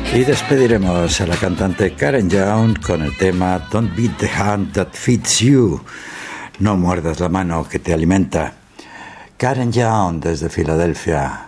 Y despediremos a la cantante Karen Young con el tema Don't Beat the Hand That Feeds You. No muerdas la mano que te alimenta. Karen Young desde Filadelfia.